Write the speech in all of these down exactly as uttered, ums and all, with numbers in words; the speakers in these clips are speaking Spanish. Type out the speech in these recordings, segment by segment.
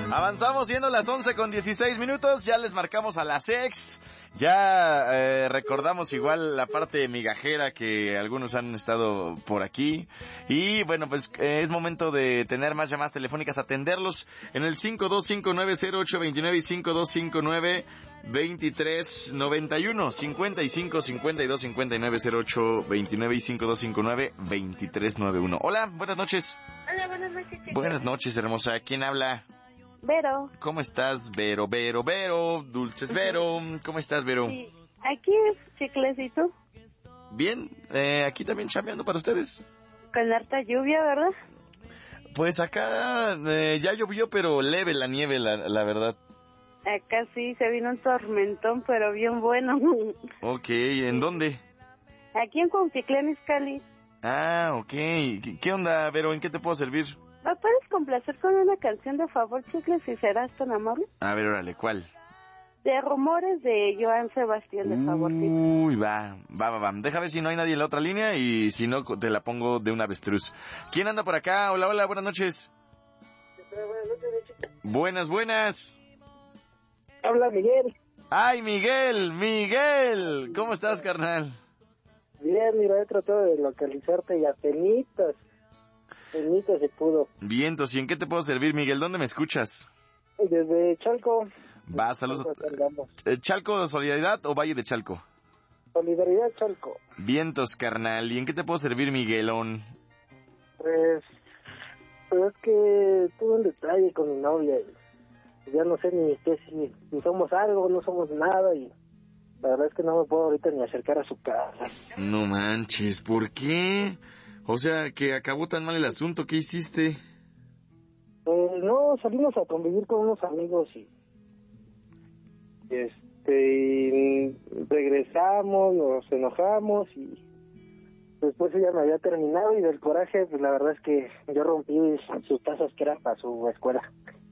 Avanzamos siendo las once con dieciséis minutos, ya les marcamos a las ex, ya eh, recordamos igual la parte migajera que algunos han estado por aquí y bueno, pues eh, es momento de tener más llamadas telefónicas, atenderlos en el cinco dos cinco nueve cero ocho dos nueve y cinco dos cinco nueve veintitrés noventa y uno, cincuenta y cinco cincuenta y dos cincuenta y nueve cero ocho veintinueve y cinco dos cinco nueve veintitrés noventa y uno. Hola, buenas noches. Hola, buenas noches, chicos. Buenas noches, hermosa. ¿Quién habla? Vero. ¿Cómo estás, Vero? Vero, Vero, dulces Vero. ¿Cómo estás, Vero? Sí, aquí es Chiclecito. Bien, eh, aquí también chambeando para ustedes. Con harta lluvia, ¿verdad? Pues acá eh, ya llovió, pero leve la nieve, la, la verdad. Acá sí se vino un tormentón, pero bien bueno. Ok, ¿en dónde? Aquí en Cuautitlán Izcalli. Ah, ok. ¿Qué, qué onda, Vero? ¿En qué te puedo servir? ¿Me puedes complacer con una canción de favor, Chicles, si serás tan amable? A ver, órale, ¿cuál? De Rumores de Joan Sebastián, de favor. Uy, va, va, va, va. Deja ver si no hay nadie en la otra línea y si no, te la pongo de un avestruz. ¿Quién anda por acá? Hola, hola, buenas noches. Buenas noches, Buenas, buenas. habla Miguel. ¡Ay, Miguel! ¡Miguel! ¿Cómo estás, carnal? Bien, mira, he tratado de localizarte y apenitas, apenitas se pudo. Vientos, ¿y en qué te puedo servir, Miguel? ¿Dónde me escuchas? Desde Chalco. Va, saludos. Chalco, andamos. Eh, ¿Chalco de Solidaridad o Valle de Chalco? Solidaridad Chalco. Vientos, carnal. ¿Y en qué te puedo servir, Miguelón? Pues, pues es que tuve un detalle con mi novia y ya no sé ni qué, si, si somos algo, no somos nada y la verdad es que no me puedo ahorita ni acercar a su casa. No manches, ¿por qué? O sea, que acabó tan mal el asunto, ¿qué hiciste? Pues no, salimos a convivir con unos amigos y este y regresamos, nos enojamos y después ella me había terminado y del coraje, pues la verdad es que yo rompí sus tazas que eran para su escuela.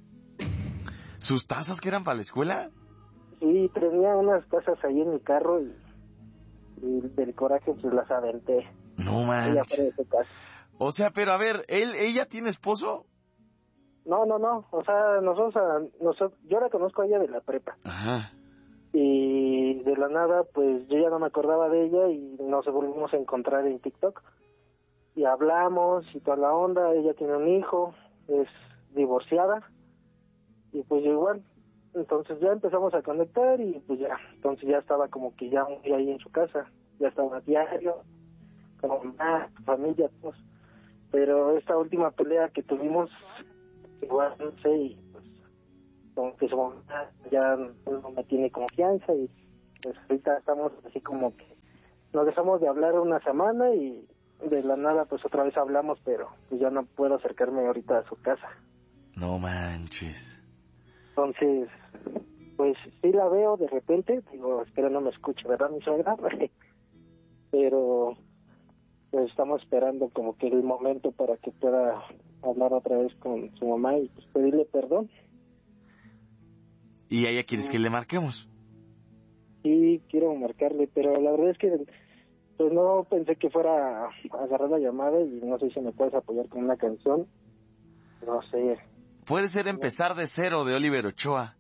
¿Sus tazas que eran para la escuela? Sí, tenía unas tazas ahí en mi carro y, y del coraje pues las aventé. No Ella fuera de manches. su casa. O sea, pero a ver, ¿él, ¿ella tiene esposo? No, no, no, o sea, nosotros, a, nosotros, yo la conozco a ella de la prepa. Ajá. Y de la nada, pues yo ya no me acordaba de ella y nos volvimos a encontrar en TikTok. Y hablamos y toda la onda, ella tiene un hijo, es divorciada. Y pues yo igual, entonces ya empezamos a conectar y pues ya, entonces ya estaba como que ya un día ahí en su casa, ya estaba a diario, como mamá, familia, pues. Pero esta última pelea que tuvimos, igual no sé, y pues como que su mamá ya no me tiene confianza y pues ahorita estamos así como que nos dejamos de hablar una semana y de la nada pues otra vez hablamos, pero pues ya no puedo acercarme ahorita a su casa. No manches. Entonces, pues sí la veo de repente, digo, espero no me escuche, ¿verdad, mi suegra? Pero pues estamos esperando como que el momento para que pueda hablar otra vez con su mamá y pues pedirle perdón. ¿Y a ella quieres que le marquemos? Sí, quiero marcarle, pero la verdad es que pues no pensé que fuera a agarrar la llamada y no sé si me puedes apoyar con una canción. No sé. Puede ser Empezar de Cero de Oliver Ochoa.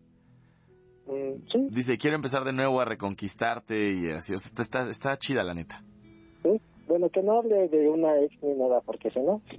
Mm, sí, Dice, quiero empezar de nuevo a reconquistarte y así. O sea, está, está, está chida, la neta. sí. Bueno, que no hable de una ex ni nada, porque si no...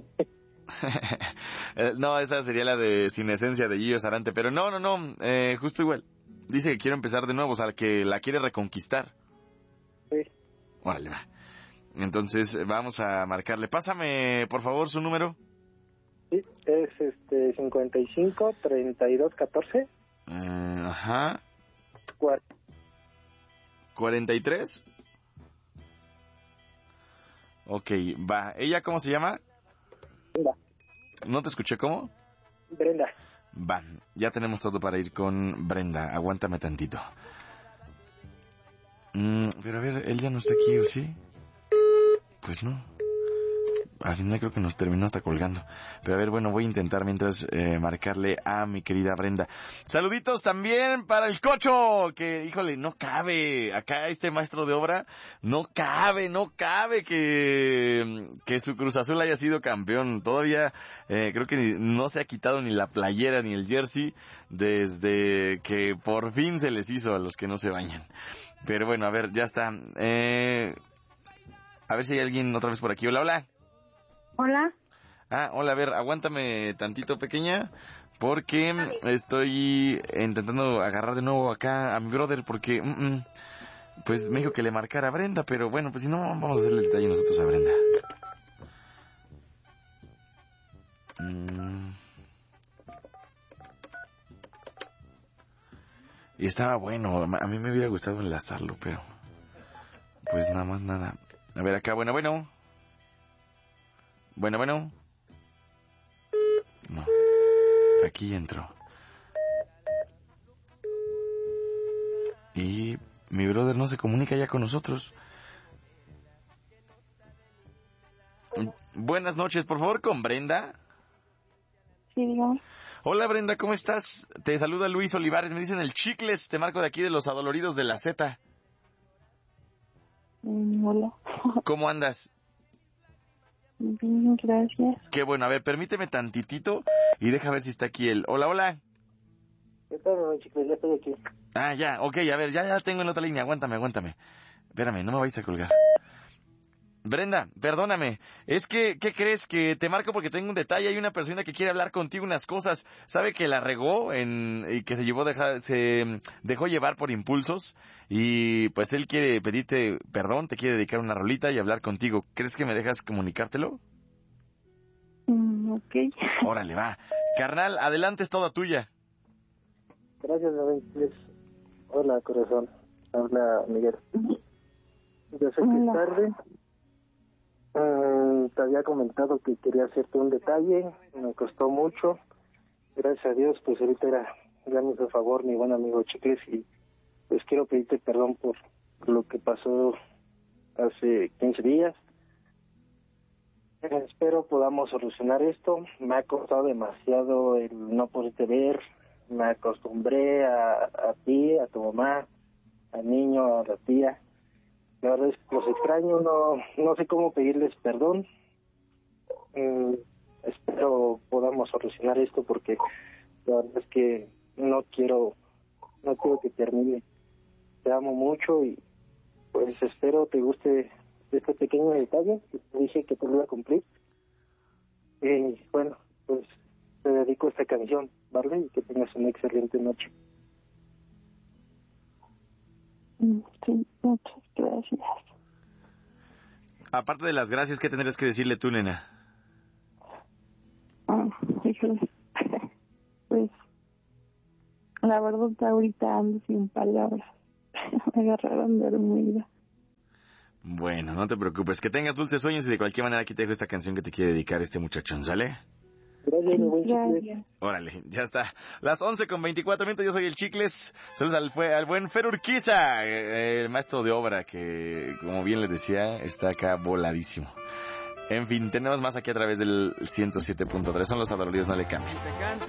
Eh, no, esa sería la de Sin Esencia de Gillo Sarante. Pero no, no, no, eh, justo igual. Dice que quiero empezar de nuevo, o sea, que la quiere reconquistar. Sí, Órale, va. Entonces, vamos a marcarle. Pásame, por favor, su número. sí, es este cincuenta y cinco, treinta y dos, catorce, Eh, ajá. cuatro. ¿cuarenta y tres? Ok, va. ¿Ella cómo se llama? Brenda. ¿No te escuché cómo? Brenda. Va, ya tenemos todo para ir con Brenda. Aguántame tantito. Mm, pero a ver, ¿él ya no está aquí o sí? Pues no. al final creo que nos terminó hasta colgando. Pero a ver, bueno, voy a intentar mientras eh, marcarle a mi querida Brenda. Saluditos también para el Cocho, que, híjole, no cabe. Acá este maestro de obra, no cabe, no cabe que, que su Cruz Azul haya sido campeón. Todavía eh, creo que no se ha quitado ni la playera ni el jersey desde que por fin se les hizo a los que no se bañan. Pero bueno, a ver, ya está. Eh, a ver si hay alguien otra vez por aquí. Hola, hola. Hola. Ah, hola, a ver, aguántame tantito, pequeña, porque estoy intentando agarrar de nuevo acá a mi brother, porque, mm, mm, pues me dijo que le marcara a Brenda, pero bueno, pues si no, vamos a hacerle el detalle nosotros a Brenda. Mm. Y estaba bueno, a mí me hubiera gustado enlazarlo, pero, pues nada más nada. A ver acá, bueno, bueno. Bueno, bueno. No. Aquí entro. Y mi brother no se comunica ya con nosotros. Buenas noches, por favor, con Brenda. Sí, dígame. Hola, Brenda, ¿cómo estás? Te saluda Luis Olivares, me dicen el Chicles, te marco de aquí de los Adoloridos de la Z. Mm, hola. ¿Cómo andas? Bien, gracias. Qué bueno, a ver, permíteme tantitito y deja ver si está aquí el... Hola, hola. Espérame, chicos, ya estoy aquí. Ah, ya, ok, a ver, ya, ya tengo en otra línea, aguántame, aguántame. Espérame, no me vayas a colgar. Brenda, perdóname, es que, ¿qué crees? Que te marco porque tengo un detalle, hay una persona que quiere hablar contigo unas cosas, sabe que la regó en, y que se llevó, deja, se dejó llevar por impulsos, y pues él quiere pedirte perdón, te quiere dedicar una rolita y hablar contigo. ¿Crees que me dejas comunicártelo? Mm, ok. Órale, va. Carnal, adelante, es toda tuya. Gracias, David. Hola, corazón. Habla Miguel. Yo sé que Hola. es tarde. Mm, te había comentado que quería hacerte un detalle. Me costó mucho. Gracias a Dios, pues ahorita era, ya me hizo favor mi buen amigo Chicles y pues quiero pedirte perdón por lo que pasó hace quince días. Eh, espero podamos solucionar esto. Me ha costado demasiado el no poderte ver. Me acostumbré a, a ti, a tu mamá, al niño, a la tía. La verdad es que los extraño, no, no sé cómo pedirles perdón. Mm, espero podamos solucionar esto porque la verdad es que no quiero, no quiero que termine. Te amo mucho y pues espero te guste este pequeño detalle que te dije que te lo iba a cumplir. Y bueno, pues te dedico esta canción, ¿vale? Y que tengas una excelente noche. Mm, sí, muchas gracias. Aparte de las gracias, ¿qué tendrías que decirle tú, nena? Ah, híjole. Pues, la verdad, ahorita ando sin palabras. Me agarraron dormida. Bueno, no te preocupes, que tengas dulces sueños y de cualquier manera aquí te dejo esta canción que te quiere dedicar este muchachón, ¿sale? Gracias, mi buen Chicles. Gracias. Órale, ya está. Las once con veinticuatro minutos, yo soy el Chicles. Saludos al, fue, al buen Fer Urquiza, eh, el maestro de obra que, como bien les decía, está acá voladísimo. En fin, tenemos más aquí a través del ciento siete punto tres. Son los Adoloridos, no le cambien.